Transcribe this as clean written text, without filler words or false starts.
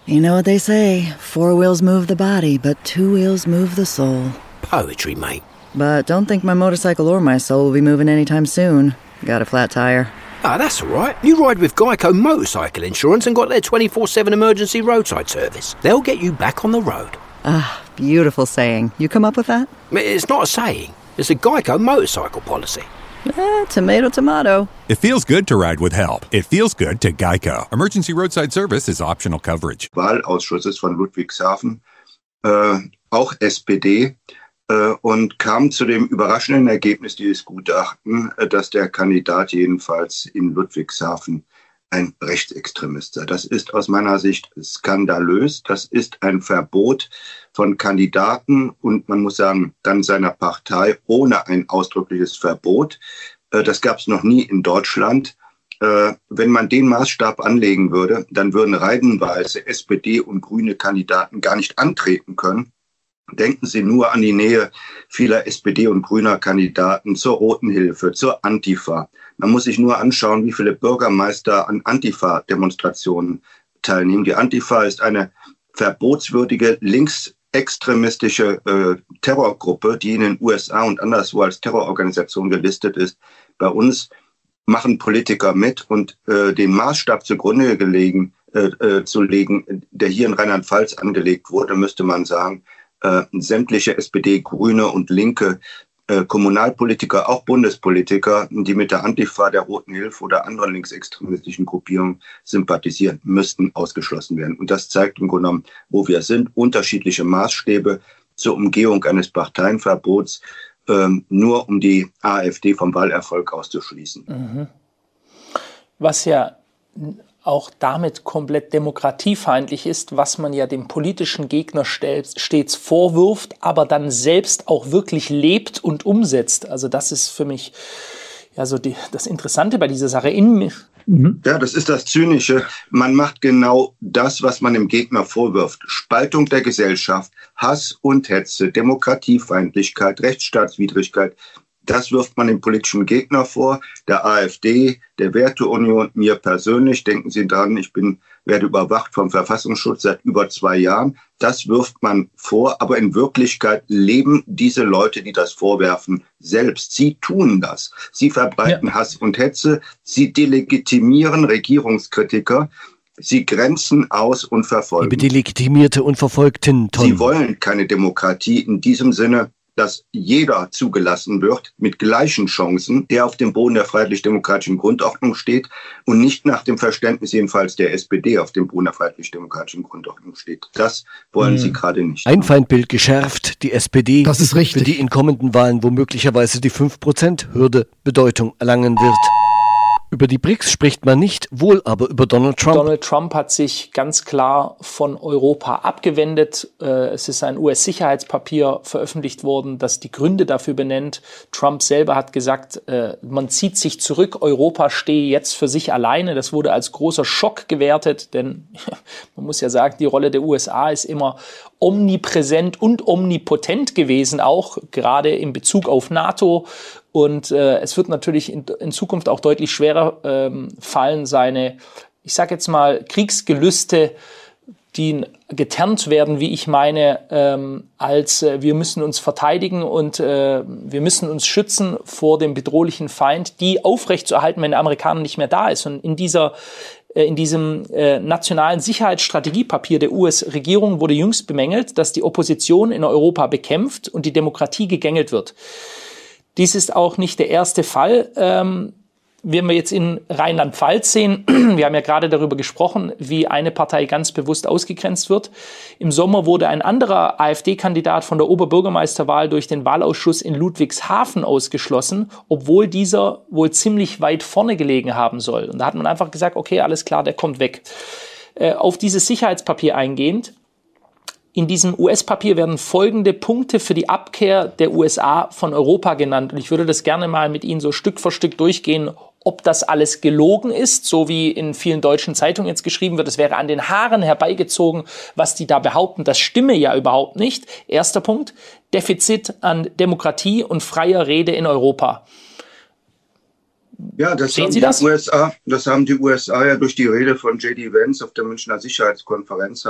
You know what they say, 4 wheels move the body, but 2 wheels move the soul. Poetry, mate. But don't think my motorcycle or my soul will be moving anytime soon. Got a flat tire. Ah, that's all right. You ride with Geico Motorcycle Insurance and got their 24/7 emergency roadside service. They'll get you back on the road. Ah, beautiful saying. You come up with that? It's not a saying. It's a Geico motorcycle policy. Tomato, tomato. It feels good to ride with help. It feels good to Geico. Emergency roadside service is optional coverage. Wahlausschusses von Ludwigshafen, auch SPD, und kam zu dem überraschenden Ergebnis dieses Gutachten, dass der Kandidat jedenfalls in Ludwigshafen ein Rechtsextremist sei. Das ist aus meiner Sicht skandalös. Das ist ein Verbot von Kandidaten und man muss sagen, dann seiner Partei ohne ein ausdrückliches Verbot. Das gab es noch nie in Deutschland. Wenn man den Maßstab anlegen würde, dann würden reihenweise SPD und grüne Kandidaten gar nicht antreten können. Denken Sie nur an die Nähe vieler SPD und grüner Kandidaten zur Roten Hilfe, zur Antifa. Man muss sich nur anschauen, wie viele Bürgermeister an Antifa-Demonstrationen teilnehmen. Die Antifa ist eine verbotswürdige linksextremistische Terrorgruppe, die in den USA und anderswo als Terrororganisation gelistet ist. Bei uns machen Politiker mit und den Maßstab zugrunde zu legen, der hier in Rheinland-Pfalz angelegt wurde, müsste man sagen, sämtliche SPD, Grüne und linke Kommunalpolitiker, auch Bundespolitiker, die mit der Antifa, der Roten Hilfe oder anderen linksextremistischen Gruppierungen sympathisieren, müssten ausgeschlossen werden. Und das zeigt im Grunde genommen, wo wir sind. Unterschiedliche Maßstäbe zur Umgehung eines Parteienverbots, nur um die AfD vom Wahlerfolg auszuschließen. Mhm. Was ja auch damit komplett demokratiefeindlich ist, was man ja dem politischen Gegner stets vorwirft, aber dann selbst auch wirklich lebt und umsetzt. Also das ist für mich ja so das Interessante bei dieser Sache. Ja, das ist das Zynische. Man macht genau das, was man dem Gegner vorwirft. Spaltung der Gesellschaft, Hass und Hetze, Demokratiefeindlichkeit, Rechtsstaatswidrigkeit. Das wirft man dem politischen Gegner vor, der AfD, der Werteunion, mir persönlich. Denken Sie dran, ich werde überwacht vom Verfassungsschutz seit über 2 Jahren. Das wirft man vor, aber in Wirklichkeit leben diese Leute, die das vorwerfen, selbst. Sie tun das. Sie verbreiten Hass und Hetze. Sie delegitimieren Regierungskritiker. Sie grenzen aus und verfolgen. Liebe Delegitimierte und Verfolgten, Tom. Sie wollen keine Demokratie in diesem Sinne, dass jeder zugelassen wird mit gleichen Chancen, der auf dem Boden der freiheitlich-demokratischen Grundordnung steht und nicht nach dem Verständnis jedenfalls der SPD auf dem Boden der freiheitlich-demokratischen Grundordnung steht. Das wollen sie gerade nicht. Ein Feindbild geschärft, die SPD, das ist richtig, für die in kommenden Wahlen womöglicherweise die 5%-Hürde Bedeutung erlangen wird. Über die BRICS spricht man nicht, wohl aber über Donald Trump. Donald Trump hat sich ganz klar von Europa abgewendet. Es ist ein US-Sicherheitspapier veröffentlicht worden, das die Gründe dafür benennt. Trump selber hat gesagt, man zieht sich zurück, Europa stehe jetzt für sich alleine. Das wurde als großer Schock gewertet, denn man muss ja sagen, die Rolle der USA ist immer omnipräsent und omnipotent gewesen, auch gerade in Bezug auf NATO. Und es wird natürlich in Zukunft auch deutlich schwerer fallen, seine, ich sage jetzt mal, Kriegsgelüste, die getarnt werden, wie ich meine, als wir müssen uns verteidigen und wir müssen uns schützen vor dem bedrohlichen Feind, die aufrechtzuerhalten, wenn der Amerikaner nicht mehr da ist. Und in diesem nationalen Sicherheitsstrategiepapier der US-Regierung wurde jüngst bemängelt, dass die Opposition in Europa bekämpft und die Demokratie gegängelt wird. Dies ist auch nicht der erste Fall, wenn wir jetzt in Rheinland-Pfalz sehen. Wir haben ja gerade darüber gesprochen, wie eine Partei ganz bewusst ausgegrenzt wird. Im Sommer wurde ein anderer AfD-Kandidat von der Oberbürgermeisterwahl durch den Wahlausschuss in Ludwigshafen ausgeschlossen, obwohl dieser wohl ziemlich weit vorne gelegen haben soll. Und da hat man einfach gesagt, okay, alles klar, der kommt weg. Auf dieses Sicherheitspapier eingehend. In diesem US-Papier werden folgende Punkte für die Abkehr der USA von Europa genannt. Und ich würde das gerne mal mit Ihnen so Stück für Stück durchgehen, ob das alles gelogen ist, so wie in vielen deutschen Zeitungen jetzt geschrieben wird. Es wäre an den Haaren herbeigezogen, was die da behaupten. Das stimme ja überhaupt nicht. Erster Punkt, Defizit an Demokratie und freier Rede in Europa. Ja, das haben die USA ja durch die Rede von J.D. Vance auf der Münchner Sicherheitskonferenz